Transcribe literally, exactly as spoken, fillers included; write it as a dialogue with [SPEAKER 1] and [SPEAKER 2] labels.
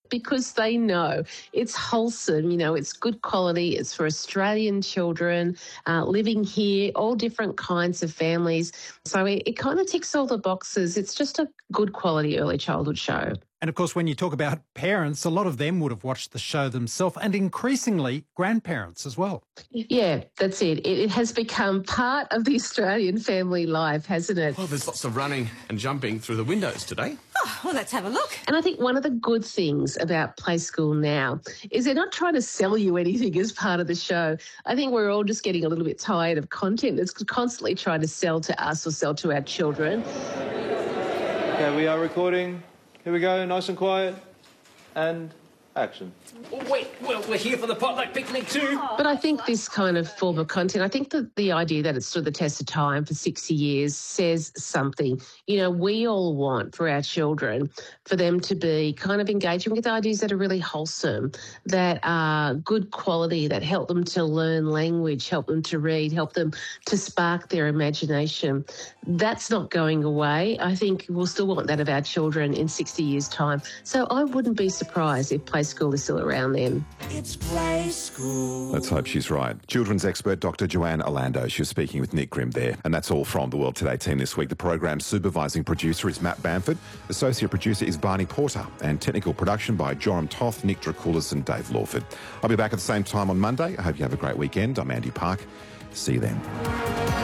[SPEAKER 1] because they know it's wholesome, you know, it's good quality, it's for Australian children uh, living here, all different kinds of families. So it, it kind of ticks all the boxes. It's just a good quality early childhood show.
[SPEAKER 2] And of course, when you talk about parents, a lot of them would have watched the show themselves, and increasingly grandparents as well.
[SPEAKER 1] Yeah, that's it. It, it has become part of the Australian family life, hasn't it?
[SPEAKER 3] Well, there's lots of running and jumping through the windows today.
[SPEAKER 4] Oh, well, let's have a look.
[SPEAKER 1] And I think one of the good things about Play School now is they're not trying to sell you anything as part of the show. I think we're all just getting a little bit tired of content that's constantly trying to sell to us or sell to our children.
[SPEAKER 5] Okay, we are recording. Here we go, nice and quiet, and action.
[SPEAKER 6] Oh, wait, well, we're here for the potluck picnic too.
[SPEAKER 1] But I think this kind of form of content, I think that the idea that it stood the test of time for sixty years says something. You know, we all want for our children, for them to be kind of engaging with ideas that are really wholesome, that are good quality, that help them to learn language, help them to read, help them to spark their imagination. That's not going away. I think we'll still want that of our children in sixty years' time. So I wouldn't be surprised if Play School is still around then.
[SPEAKER 7] It's Play School.
[SPEAKER 8] Let's hope she's right. Children's expert Doctor Joanne Orlando. She was speaking with Nick Grimm there. And that's all from the World Today team this week. The program's supervising producer is Matt Bamford. Associate producer is Barney Porter. And technical production by Joram Toth, Nick Dracoulis and Dave Lawford. I'll be back at the same time on Monday. I hope you have a great weekend. I'm Andy Park. See you then.